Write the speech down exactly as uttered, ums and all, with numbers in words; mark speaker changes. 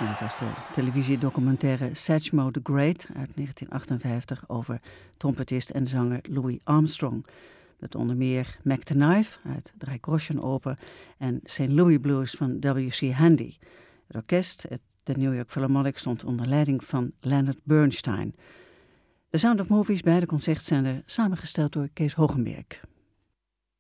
Speaker 1: En dat was de televisiedocumentaire Satchmo the Great uit negentien achtenvijftig over trompetist en zanger Louis Armstrong. Met onder meer Mac the Knife uit Dreigroschenoper en Saint Louis Blues van W C Handy. Het orkest, de New York Philharmonic, stond onder leiding van Leonard Bernstein. The Sound of Movies bij de Concertzender, samengesteld door Kees Hogenberg.